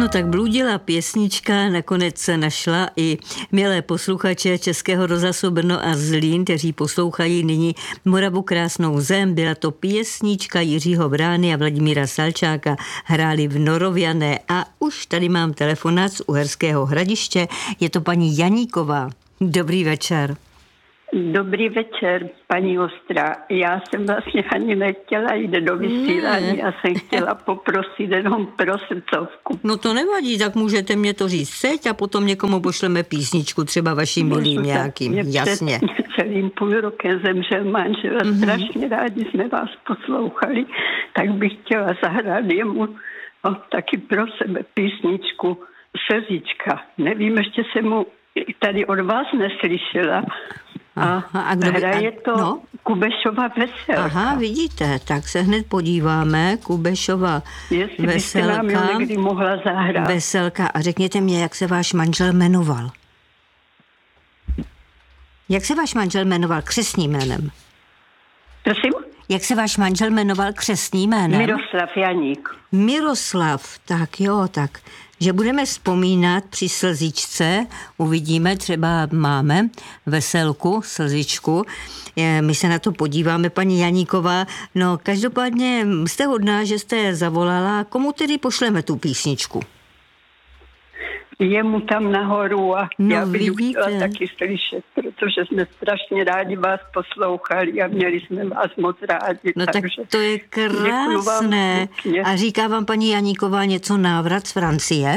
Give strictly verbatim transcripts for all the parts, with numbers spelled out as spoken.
No tak bludila pěsnička, nakonec se našla i milé posluchače Českého rozhlasu Brno a Zlín, kteří poslouchají nyní Moravu krásnou zem. Byla to pěsnička Jiřího Vrány a Vladimíra Salčáka, hráli v Noroviané. A už tady mám telefonát z Uherského Hradiště, je to paní Janíková. Dobrý večer. Dobrý večer, paní Ostrá. Já jsem vlastně ani nechtěla jít do vysílání, ne. Já jsem chtěla poprosit jenom pro srdcovku. No to nevadí, tak můžete mě to říct teď a potom někomu pošleme písničku, třeba vaším milým nějakým, jasně. Před celým půl rokem zemřel manžel a mm-hmm. strašně rádi jsme vás poslouchali, tak bych chtěla zahrát jemu o, taky pro sebe písničku Slzička. Nevím, ještě jsem mu tady od vás neslyšela. A, a kdo by, hraje to no? Kubešova Veselka. Aha, vidíte, tak se hned podíváme. Kubešova Jestli Veselka. Jestli byste nám ji někdy mohla zahrát. Veselka. A řekněte mě, jak se váš manžel jmenoval? Jak se váš manžel jmenoval křestním jménem? Prosím? Jak se váš manžel jmenoval křestním jménem? Miroslav Janík. Miroslav, tak jo, tak. Že budeme vzpomínat při slzičce, uvidíme, třeba máme Veselku, slzičku, my se na to podíváme, paní Janíková. No každopádně jste hodná, že jste zavolala, komu tedy pošleme tu písničku? Jemu tam nahoru a no, já bych vidíte. chtěla taky slyšet, protože jsme strašně rádi vás poslouchali a měli jsme vás moc rádi. No takže tak to je krásné. A říká vám paní Janíková něco návrat z Francie?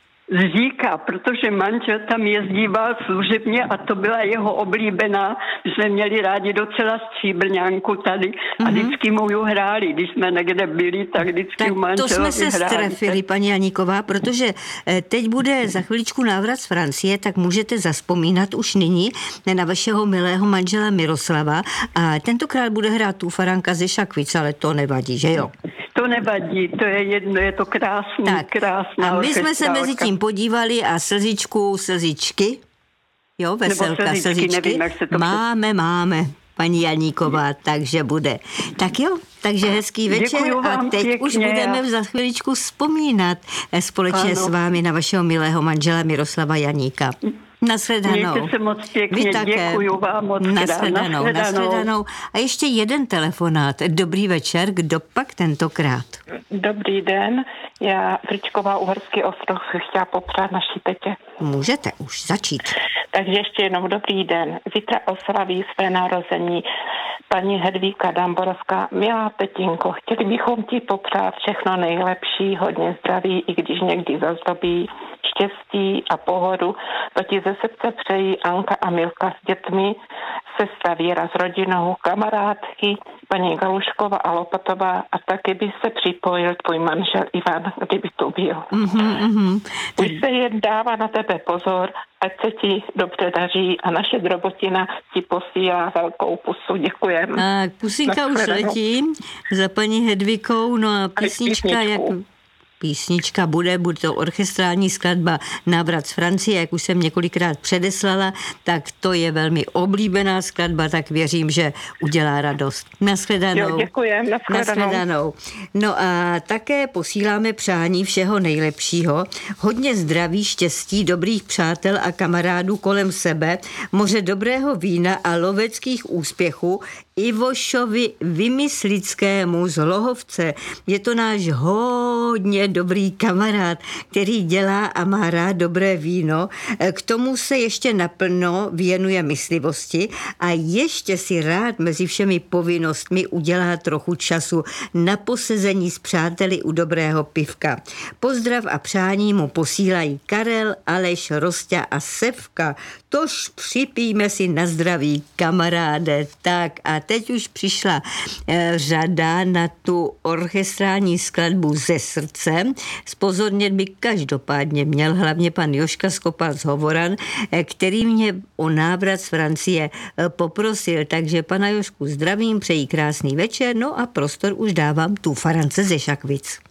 Říká, protože manžel tam jezdíval služebně a to byla jeho oblíbená. My jsme měli rádi docela stříbrňánku tady a mm-hmm. vždycky mu ju hráli. Když jsme někde byli, tak vždycky tak u manželovi to jsme se hráli. strefili, paní Janíková, protože teď bude za chviličku návrat z Francie, tak můžete zaspomínat už nyní na vašeho milého manžela Miroslava a tentokrát bude hrát tu Faranka ze Šakvic, ale to nevadí, že jo? To nevadí, to je jedno, je to krásný, tak. krásná A my jsme se mezi tím podívali a slzičku, slzičky, jo, Veselka, slzičky, slzičky, nevím, jak se to máme, před... máme, paní Janíková, takže bude. Tak jo, takže hezký večer a teď pěkně. Už budeme za chviličku vzpomínat společně ano. s vámi na vašeho milého manžela Miroslava Janíka. Nashledanou. Mějte se moc pěkně, Vy také. Děkuju vám moc krát. Nashledanou, nashledanou. A ještě jeden telefonát. Dobrý večer, kdo pak tentokrát? Dobrý den, já Fričková Uherský Ostroh se chtěla popřát naší tetě. Můžete už začít. Takže ještě jednou dobrý den. Zítra oslaví své narození paní Hedvíka Damborovská. Milá tetinko, chtěli bychom ti popřát všechno nejlepší, hodně zdraví, i když někdy zazdobí, štěstí a pohodu. To ti ze srdce přejí Anka a Milka s dětmi, sestra Víra s rodinou, kamarádky, paní Galušková a Lopatová a taky by se připojil tvůj manžel Ivan, kdyby tu byl. Mm-hmm, mm-hmm. Už se jen dává na tebe pozor, ať se ti dobře daří a naše drobotina ti posílá velkou pusu. Děkujeme. Tak, pusinka už letí za paní Hedvikou, no a písnička jak... Písnička bude, bude to orchestrální skladba Návrat z Francie, jak už jsem několikrát předeslala, tak to je velmi oblíbená skladba, tak věřím, že udělá radost. Nashledanou. Jo, děkujem, nashledanou. Nashledanou. No a také posíláme přání všeho nejlepšího, hodně zdraví, štěstí, dobrých přátel a kamarádů kolem sebe, moře dobrého vína a loveckých úspěchů Ivošovi Vymyslickému z Lohovce. Je to náš hodně dobrý kamarád, který dělá a má rád dobré víno. K tomu se ještě naplno věnuje myslivosti a ještě si rád mezi všemi povinnostmi udělá trochu času na posezení s přáteli u dobrého pivka. Pozdrav a přání mu posílají Karel, Aleš, Rosťa a Sevka. Tož připijme si na zdraví, kamaráde. Tak a teď už přišla e, řada na tu orchestrální skladbu Ze srdce. Spozornět by každopádně měl hlavně pan Joška Skopan z Hovoran, e, který mě o návrat z Francie e, poprosil. Takže pana Jošku zdravím, přeji krásný večer, no a prostor už dávám tu Farance ze Šakvic.